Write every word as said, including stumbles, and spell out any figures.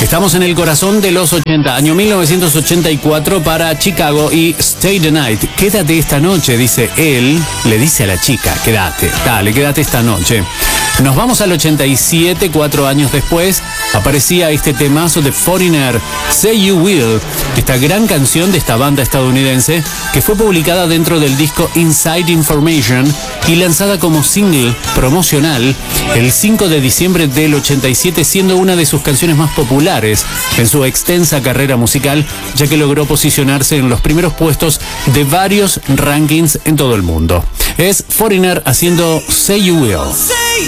Estamos en el corazón de los ochenta, año mil novecientos ochenta y cuatro para Chicago y Stay the Night. Quédate esta noche, dice él, le dice a la chica, quédate, dale, quédate esta noche. Nos vamos al ochenta y siete, cuatro años después, aparecía este temazo de Foreigner, Say You Will, esta gran canción de esta banda estadounidense que fue publicada dentro del disco Inside Information y lanzada como single promocional el cinco de diciembre del ochenta y siete, siendo una de sus canciones más populares en su extensa carrera musical, ya que logró posicionarse en los primeros puestos de varios rankings en todo el mundo. Es Foreigner haciendo Say You Will.